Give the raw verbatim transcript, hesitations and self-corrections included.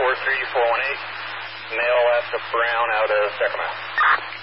four three four one eight, male Alaska Brown out of Sacramento.